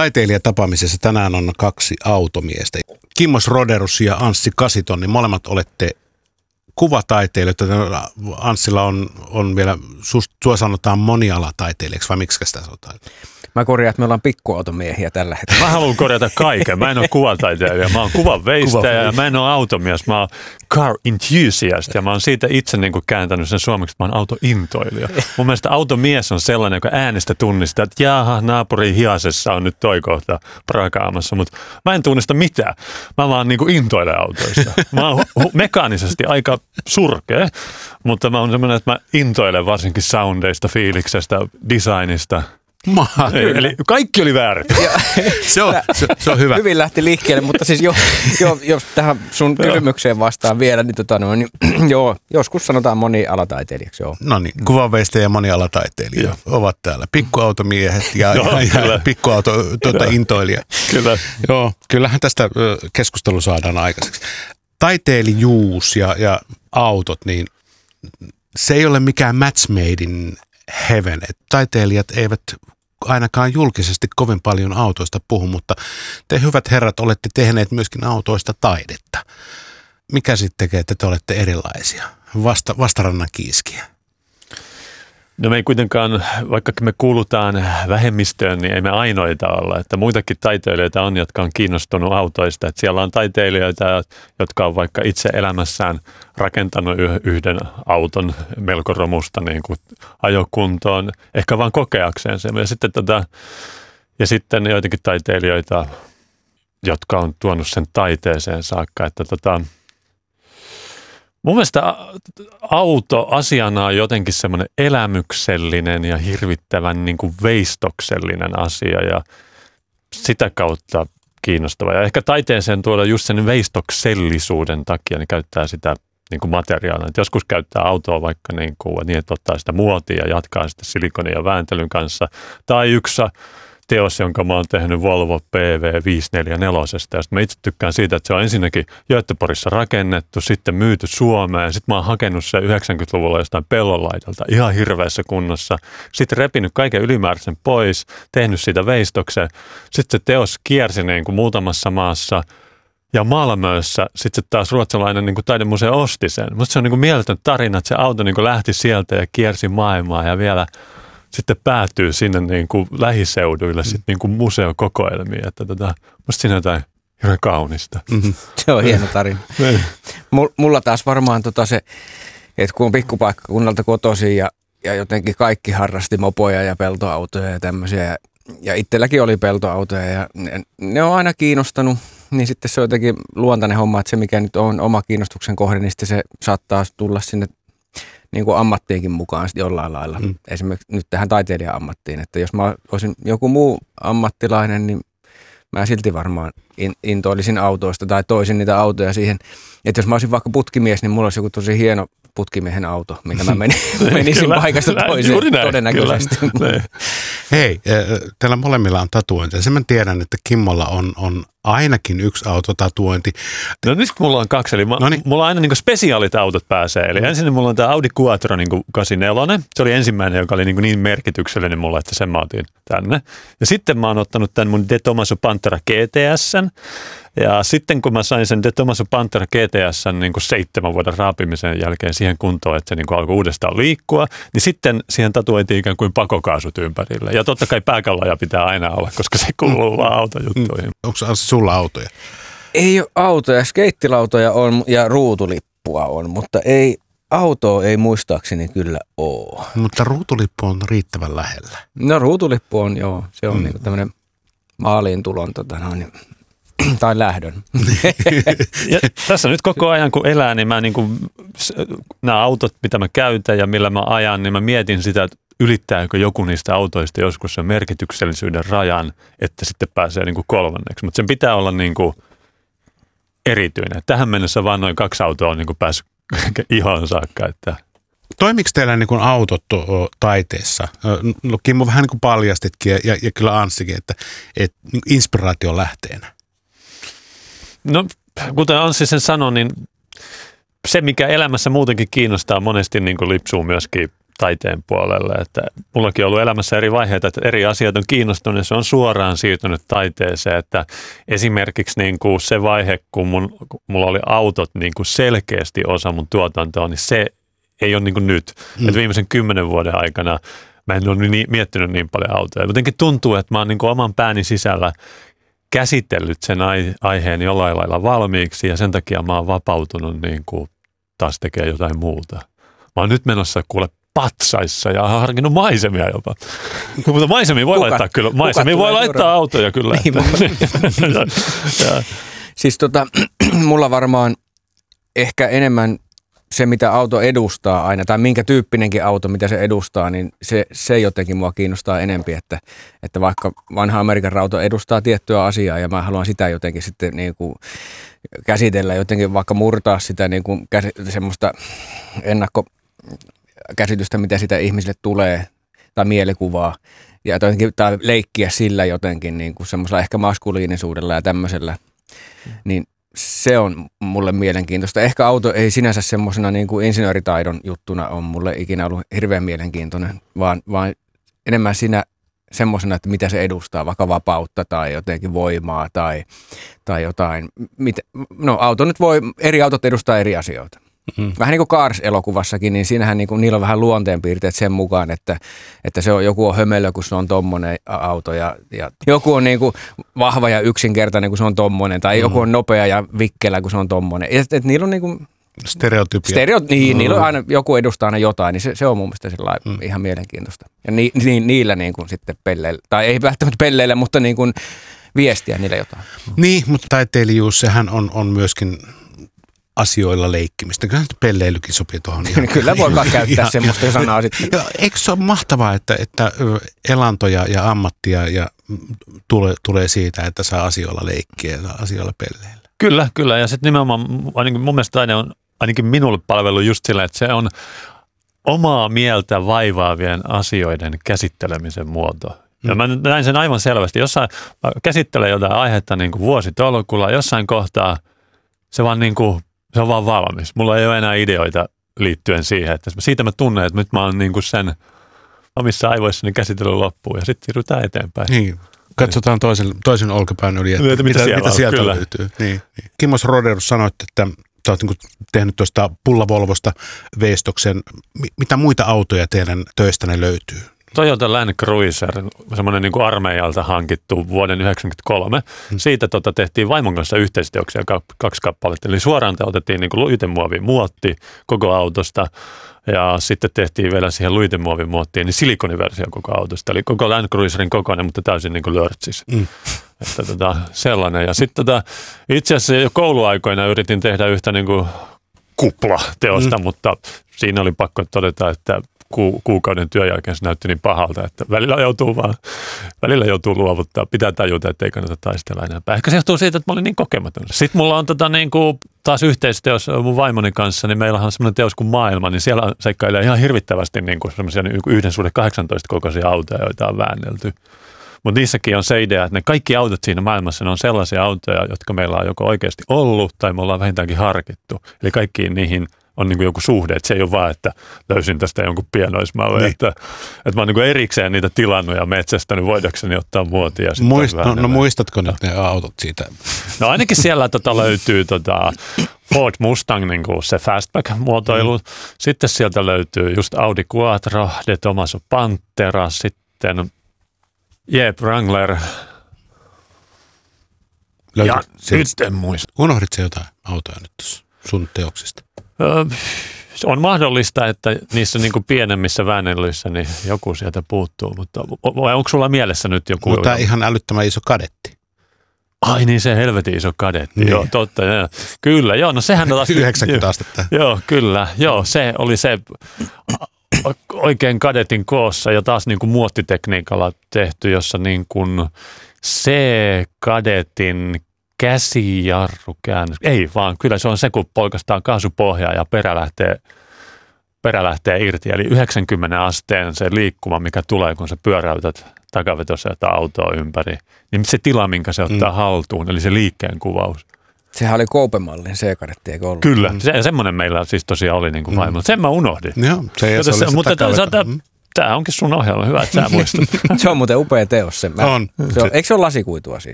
Taiteilijatapaamisessa tänään on 2 automiestä. Kimmo Roderus ja Anssi Kasitonni, molemmat olette kuvataiteilijoita. Anssilla on vielä, sua sanotaan monialataiteilijaksi, vai miksi sitä sanotaan? Mä korjaan, että me ollaan pikkuautomiehiä tällä hetkellä. Mä haluan korjata kaiken. Mä en ole kuvataiteilija, mä oon kuvanveistäjä ja mä en ole automies. Mä oon car enthusiast ja mä oon siitä itse niin kuin kääntänyt sen suomeksi, että mä oon autointoilija. Mun mielestä automies on sellainen, joka äänestä tunnistaa, että jaha, naapurin hiasessa on nyt toi kohta prakaamassa, mutta mä en tunnista mitään. Mä vaan niin kuin intoilen autoista. Mä oon mekaanisesti aika surkea, mutta mä oon semmoinen, että mä intoilen varsinkin soundeista, fiiliksestä, designista. Eli kaikki oli väärin. Se on hyvä. Hyvin lähti liikkeelle, mutta siis jos tähän sun kysymykseen vastaan vielä, niin, joo, joskus sanotaan monialataiteilijaksi. Joo. No niin, kuvanveistäjä ja monialataiteilija ovat täällä. Pikkuautomiehet ja pikkuauto-intoilija. Kyllä. Joo, kyllähän tästä keskustelu saadaan aikaiseksi. Taiteilijuus ja autot, niin se ei ole mikään match made in heaven. Taiteilijat eivät ainakaan julkisesti kovin paljon autoista puhu, mutta te hyvät herrat olette tehneet myöskin autoista taidetta. Mikä sitten tekee, että te olette erilaisia? Vastarannan kiiskiä. No me ei kuitenkaan, vaikka me kuulutaan vähemmistöön, niin ei me ainoita olla. Että muitakin taiteilijoita on, jotka on kiinnostunut autoista. Että siellä on taiteilijoita, jotka on vaikka itse elämässään rakentanut yhden auton melko romusta niin kuin ajokuntoon, ehkä vaan kokeakseen sen. Ja sitten joitakin taiteilijoita, jotka on tuonut sen taiteeseen saakka, että mun mielestä auto asiana on jotenkin semmoinen elämyksellinen ja hirvittävän niin kuin veistoksellinen asia ja sitä kautta kiinnostava. Ja ehkä taiteeseen tuoda just sen veistoksellisuuden takia, niin käyttää sitä niin kuin materiaalina. Et joskus käyttää autoa vaikka niin, että ottaa sitä muotia ja jatkaa sitä silikonin ja vääntelyn kanssa. Tai yksi teos, jonka mä oon tehnyt Volvo PV544. Ja mä itse tykkään siitä, että se on ensinnäkin Göteborgissa rakennettu, sitten myyty Suomeen. Ja sitten mä oon hakenut se 90-luvulla jostain pellonlaidalta ihan hirveässä kunnossa. Sitten repinyt kaiken ylimääräisen pois, tehnyt siitä veistoksen. Sitten se teos kiersi niin kuin muutamassa maassa. Ja Malmössä sitten taas ruotsalainen niin kuin taidemuseo osti sen. Musta se on niin kuin mieletön tarina, että se auto niin kuin lähti sieltä ja kiersi maailmaa ja vielä sitten päätyy sinne niin kuin lähiseuduille sitten niin kuin museokokoelmiin. Että musta siinä on jotain hirveän kaunista. Mm-hmm. Se on hieno tarina. Mulla taas varmaan se, että kun on pikkupaikkakunnalta kotoisin ja jotenkin kaikki harrasti mopoja ja peltoautoja ja tämmöisiä. Ja itselläkin oli peltoautoja ja ne on aina kiinnostanut. Niin sitten se on jotenkin luontainen homma, että se mikä nyt on oma kiinnostuksen kohde, niin sitten se saattaa tulla sinne niin kuin ammattiinkin mukaan sitten jollain lailla. Esimerkiksi nyt tähän taiteilija-ammattiin, että jos mä olisin joku muu ammattilainen, niin mä silti varmaan intoilisin autoista tai toisin niitä autoja siihen. Että jos mä olisin vaikka putkimies, niin mulla olisi joku tosi hieno putkimiehen auto, mitä mä menisin paikasta toiseen todennäköisesti. Hei, teillä molemmilla on tatuointi. Sen mä tiedän, että Kimmolla on ainakin yksi autotatuointi. No nyt mulla on 2, eli mulla on aina niin kuin spesiaalit autot pääsee. Eli ensin mulla on tämä Audi Quattro niin 84. Se oli ensimmäinen, joka oli niin merkityksellinen mulle, että sen mä otin tänne. Ja sitten mä oon ottanut tämän mun De Tomaso Pantera GTS:n. Ja sitten kun mä sain sen De Tomaso Pantera GTS:n niin kuin 7 vuoden raapimisen jälkeen siihen kuntoon, että se niin kuin alkoi uudestaan liikkua, niin sitten siihen tatuoitiin ikään kuin pakokaasut ympärille. Ja totta kai pääkalloja pitää aina olla, koska se kuuluu vaan autojuttuihin. Onko sulla autoja? Ei ole autoja, skeittilautoja on ja ruutulippua on, mutta autoa ei muistaakseni kyllä ole. Mutta ruutulippu on riittävän lähellä. No ruutulippu on, joo. Se on niin tämmöinen maaliintulon tai lähdön. Ja tässä nyt koko ajan kun elää, niin mä nämä autot, mitä mä käytän ja millä mä ajan, niin mä mietin sitä, että ylittääkö joku niistä autoista joskus sen merkityksellisyyden rajan, että sitten pääsee niin kuin 3. Mutta sen pitää olla niin kuin erityinen. Tähän mennessä vaan noin 2 autoa on niin kuin päässyt ihoon saakka. Että. Toimiko teillä niin kuin autot taiteessa? No Kimmo vähän niin kuin paljastitkin ja kyllä Anssikin, että inspiraation lähteenä. No kuten Anssi sen sanoi, niin se mikä elämässä muutenkin kiinnostaa monesti niin kuin lipsuu myöskin taiteen puolelle. Että mullakin on ollut elämässä eri vaiheita, että eri asiat on kiinnostunut ja se on suoraan siirtynyt taiteeseen. Että esimerkiksi niin kuin se vaihe, kun mulla oli autot niin kuin selkeästi osa mun tuotantoa, niin se ei ole niin kuin nyt. Että viimeisen 10 vuoden aikana mä en ole miettinyt niin paljon autoja. Jotenkin tuntuu, että mä oon niin kuin oman pääni sisällä käsitellyt sen aiheen jollain lailla valmiiksi ja sen takia mä oon vapautunut niin kuin taas tekee jotain muuta. Mä oon nyt menossa kuule patsaissa ja harkinnut maisemia jopa. Mutta maisemia voi laittaa kyllä. Maisemia voi laittaa autoja kyllä. Niin, siis mulla varmaan ehkä enemmän se, mitä auto edustaa aina, tai minkä tyyppinenkin auto, mitä se edustaa, niin se jotenkin mua kiinnostaa enempi, että vaikka vanha Amerikan rauta edustaa tiettyä asiaa ja mä haluan sitä jotenkin sitten niin kuin käsitellä, jotenkin vaikka murtaa sitä niin kuin semmoista ennakkokäsitystä, mitä sitä ihmisille tulee, tai mielikuvaa, ja jotenkin, tai leikkiä sillä jotenkin niin kuin semmoisella ehkä maskuliinisuudella ja tämmöisellä, niin se on mulle mielenkiintoista. Ehkä auto ei sinänsä semmoisena niin kuin insinööritaidon juttuna on mulle ikinä ollut hirveän mielenkiintoinen, vaan enemmän siinä semmoisena, että mitä se edustaa, vaikka vapautta tai jotenkin voimaa tai jotain. Eri autot edustaa eri asioita. Mm-hmm. Vähän niin kuin Cars-elokuvassakin, niin siinähän niin kuin, niillä on vähän luonteenpiirteet sen mukaan, että se on, joku on hömelö, kun se on tommonen auto ja joku on niin kuin vahva ja yksinkertainen, kun se on tommonen, tai joku on nopea ja vikkelä, kun se on tommonen. Et niillä on niin kuin stereotypia. Niillä on aina, joku edustaa aina jotain, niin se on mun mielestä ihan mielenkiintoista. Ja niillä niin kuin sitten pelleillä, tai ei välttämättä pelleillä, mutta niin kuin viestiä niille jotain. Niin, mutta taiteilijuus, sehän on myöskin asioilla leikkimistä. Kyllä pelleilykin sopii tuohon. Kyllä voikaan käyttää semmoista sanaa sitten. Eikö se ole mahtavaa, että elantoja ja ammattia ja tulee siitä, että saa asioilla leikkiä ja saa asioilla pelleillä? Kyllä. Ja sitten nimenomaan ainakin mun mielestä taide on ainakin minulle palvelu just sillä, että se on omaa mieltä vaivaavien asioiden käsittelemisen muoto. Ja mä näin sen aivan selvästi. Jossain käsittelee jotain aihetta niin kuin vuositolkulla, jossain kohtaa se on vaan valmis. Mulla ei ole enää ideoita liittyen siihen, että siitä mä tunnen, että nyt mä oon niin kuin sen omissa aivoissani käsitellyt loppuun ja sitten siirrytään eteenpäin. Niin. Katsotaan toisen olkapään yli, että mitä sieltä löytyy. Niin. Kimmo Roderus sanoit, että sä oot niin tehnyt tuosta Pulla-Volvosta veistoksen. Mitä muita autoja teidän töistänne löytyy? Toyota Land Cruiser, semmoinen niin kuin armeijalta hankittu vuoden 1993. Siitä tehtiin vaimon kanssa yhteisteoksia 2 kappaletta. Eli suoraan otettiin niin kuin luitemuovin muotti koko autosta ja sitten tehtiin vielä siihen luitemuovin muottiin niin silikoniversio koko autosta. Eli koko Land Cruiserin kokoinen, mutta täysin niin kuin lörtsis. Että sellainen. Ja sitten itse asiassa jo kouluaikoina yritin tehdä yhtä niin kuin kuplateosta, mutta siinä oli pakko todeta, että kuukauden työn jälkeen se näytti niin pahalta, että välillä joutuu luovuttaa. Pitää tajuta, että ei kannata taistella enempää. Ehkä se johtuu siitä, että mä olin niin kokematon. Sitten mulla on niin kuin taas yhteisteos mun vaimoni kanssa, niin meillä on semmoinen teos kuin Maailma, niin siellä seikkailee ihan hirvittävästi niin kuin semmoisia 1:18 kokoisia autoja, joita on väännelty. Mutta niissäkin on se idea, että ne kaikki autot siinä maailmassa ne on sellaisia autoja, jotka meillä on joko oikeasti ollut tai me ollaan vähintäänkin harkittu. Eli kaikkiin niihin on niin kuin joku suhde, että se ei ole vaan, että löysin tästä jonkun pienoismallin, niin. että mä oon niin kuin erikseen niitä tilannut ja metsästänyt, voidakseni ottaa muotia. Muistatko nyt ne autot siitä? No ainakin siellä löytyy Ford Mustang, niin kuin se fastback-muotoilu. Sitten sieltä löytyy just Audi Quattro, De Tomaso Pantera, sitten Jeep Wrangler. Ja nyt en muista. Unohditko jotain autoja nyt tuossa sun teoksista? On mahdollista, että niissä niin kuin pienemmissä väännellyissä niin joku sieltä puuttuu, mutta onko sulla mielessä nyt joku? Mutta ihan älyttömän iso kadetti. Ai niin, se helvetin iso kadetti. Niin. Joo, totta. Ja. Kyllä, joo, no sehän on taas 90 astetta. Joo, kyllä. Joo, se oli se oikein kadetin koossa ja taas niin kuin muottitekniikalla tehty, jossa niin kuin C-kadetin käsijarrukäännös. Ei vaan, kyllä se on se, kun polkaistaan kaasupohjaa ja perä lähtee irti. Eli 90 asteen se liikkuma, mikä tulee, kun sä pyöräytät takavetossa autoa ympäri. Niin se tila, minkä se ottaa haltuun, eli se liikkeen kuvaus. Sehän oli Koupe-mallin C-kadetti, eikö ollut? Kyllä, semmoinen meillä siis tosiaan oli niin kuin vaimo. Sen mä unohdin. Joo, se oli mutta tämä onkin sun ohjelma. Hyvä, että sä muistat. Se on muuten upea teos. On. Eikö se ole lasikuitua siis?